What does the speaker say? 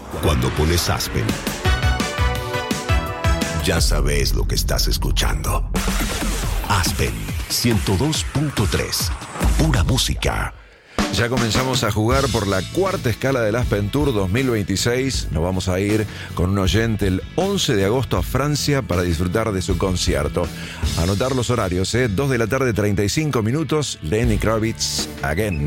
Cuando pones Aspen, ya sabes lo que estás escuchando. Aspen 102.3, pura música. Ya comenzamos a jugar por la cuarta escala del Aspen Tour 2026. Nos vamos a ir con un oyente el 11 de agosto a Francia para disfrutar de su concierto. Anotar los horarios, 2 de la tarde, 35 minutos, Lenny Kravitz, Again.